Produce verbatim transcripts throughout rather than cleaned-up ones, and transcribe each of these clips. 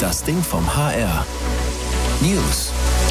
Das Ding vom H R. News.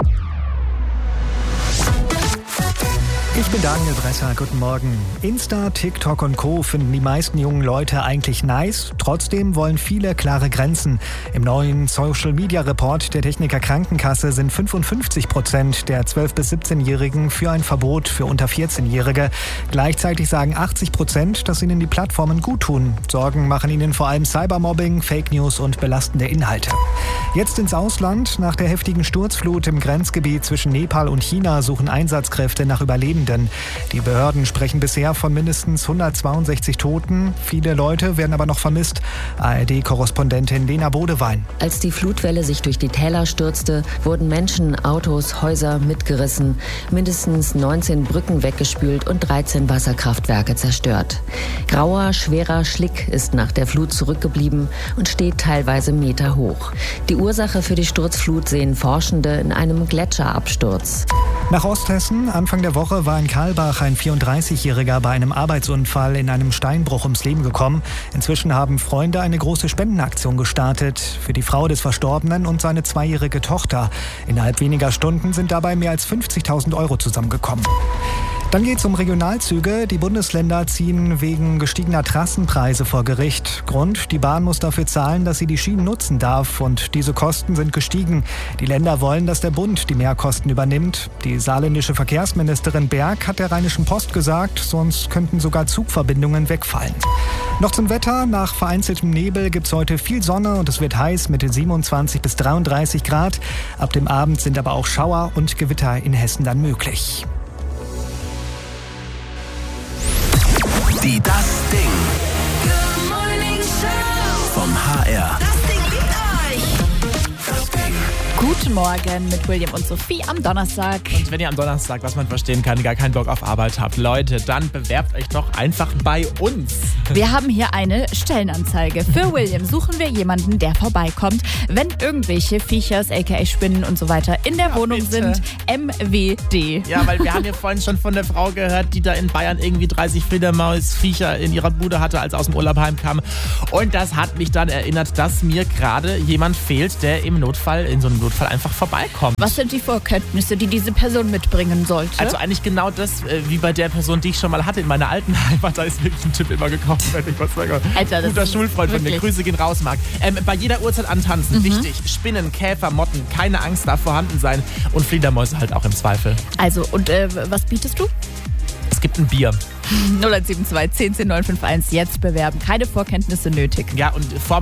Ich bin Daniel Bresser, guten Morgen. Insta, TikTok und Co. finden die meisten jungen Leute eigentlich nice. Trotzdem wollen viele klare Grenzen. Im neuen Social-Media-Report der Techniker Krankenkasse sind fünfundfünfzig Prozent der zwölf- bis siebzehnjährigen für ein Verbot für unter vierzehnjährige. Gleichzeitig sagen achtzig Prozent, dass ihnen die Plattformen gut tun. Sorgen machen ihnen vor allem Cybermobbing, Fake News und belastende Inhalte. Jetzt ins Ausland. Nach der heftigen Sturzflut im Grenzgebiet zwischen Nepal und China suchen Einsatzkräfte nach Überlebenden. Die Behörden sprechen bisher von mindestens hundertzweiundsechzig Toten. Viele Leute werden aber noch vermisst. A R D-Korrespondentin Lena Bodewein. Als die Flutwelle sich durch die Täler stürzte, wurden Menschen, Autos, Häuser mitgerissen, mindestens neunzehn Brücken weggespült und dreizehn Wasserkraftwerke zerstört. Grauer, schwerer Schlick ist nach der Flut zurückgeblieben und steht teilweise Meter hoch. Die Ursache für die Sturzflut sehen Forschende in einem Gletscherabsturz. Nach Osthessen. Anfang der Woche war in Karlbach ein vierunddreißigjähriger bei einem Arbeitsunfall in einem Steinbruch ums Leben gekommen. Inzwischen haben Freunde eine große Spendenaktion gestartet für die Frau des Verstorbenen und seine zweijährige Tochter. Innerhalb weniger Stunden sind dabei mehr als fünfzigtausend Euro zusammengekommen. Dann geht es um Regionalzüge. Die Bundesländer ziehen wegen gestiegener Trassenpreise vor Gericht. Grund: die Bahn muss dafür zahlen, dass sie die Schienen nutzen darf. Und diese Kosten sind gestiegen. Die Länder wollen, dass der Bund die Mehrkosten übernimmt. Die saarländische Verkehrsministerin Berg hat der Rheinischen Post gesagt, sonst könnten sogar Zugverbindungen wegfallen. Noch zum Wetter. Nach vereinzeltem Nebel gibt es heute viel Sonne und es wird heiß mit siebenundzwanzig bis dreiunddreißig Grad. Ab dem Abend sind aber auch Schauer und Gewitter in Hessen dann möglich. Die Das Ding. Good Morning Show. Vom H R. Das Ding liebt euch. Das Ding. Guten Morgen mit William und Sophie am Donnerstag. Und wenn ihr am Donnerstag, was man verstehen kann, gar keinen Bock auf Arbeit habt, Leute, dann bewerbt euch doch einfach bei uns. Wir haben hier eine Stellenanzeige. Für William suchen wir jemanden, der vorbeikommt, wenn irgendwelche Viechers, aka Spinnen und so weiter in der Ja, Wohnung bitte. sind. M W D. Ja, weil wir haben ja vorhin schon von der Frau gehört, die da in Bayern irgendwie dreißig Fledermaus-Viecher in ihrer Bude hatte, als aus dem Urlaub heimkam. Und das hat mich dann erinnert, dass mir gerade jemand fehlt, der im Notfall, in so einem Notfall einfach vorbeikommt. Was sind die Vorkenntnisse, die diese Person mitbringen sollte? Also eigentlich genau das, äh, wie bei der Person, die ich schon mal hatte in meiner alten Heimat. Da ist wirklich ein Typ immer gekommen, wenn ich was sage. Alter, das Guter ist Schulfreund von mir. wirklich- Grüße gehen raus, Marc. Ähm, bei jeder Uhrzeit antanzen, Mhm. wichtig. Spinnen, Käfer, Motten, keine Angst darf vorhanden sein. Und Fledermäuse halt auch im Zweifel. Also, und äh, was bietest du? Es gibt ein Bier. null eins sieben zwei, zehn zehn neun fünf eins. Jetzt bewerben. Keine Vorkenntnisse nötig. Ja, und vor